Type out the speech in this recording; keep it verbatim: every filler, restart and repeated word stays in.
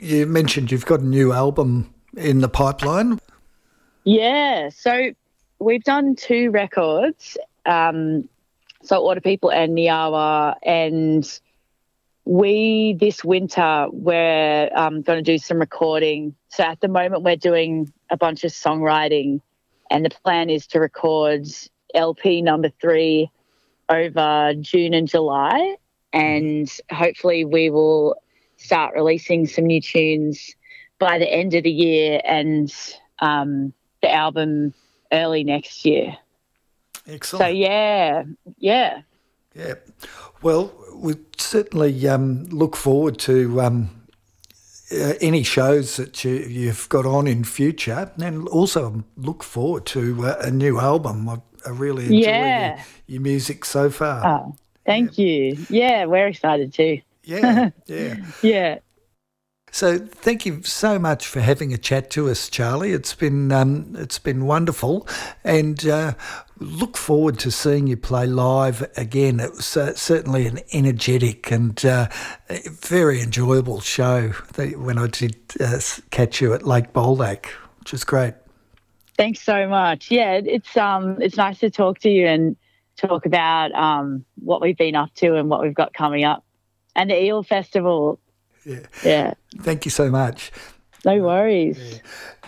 you mentioned you've got a new album in the pipeline. Yeah, so we've done two records, um, Saltwater People and Niawa, and we, this winter, we're um, going to do some recording. So at the moment we're doing a bunch of songwriting, and the plan is to record L P number three over June and July, and hopefully we will start releasing some new tunes by the end of the year, and um, the album early next year. Excellent. So, yeah, yeah. Yeah. Well, we certainly um, look forward to um, uh, any shows that you, you've got on in future, and also look forward to uh, a new album. I, I really enjoy Yeah. your, your music so far. Oh, thank yeah. you. Yeah, we're excited too. Yeah, yeah. Yeah. So thank you so much for having a chat to us, Charlie. It's been um, it's been wonderful, and uh, look forward to seeing you play live again. It was uh, certainly an energetic and uh, very enjoyable show when I did uh, catch you at Lake Boldak, which was great. Thanks so much. Yeah, it's um it's nice to talk to you and talk about um what we've been up to and what we've got coming up, and the Eel Festival. Yeah. Yeah. Thank you so much. No worries. Yeah.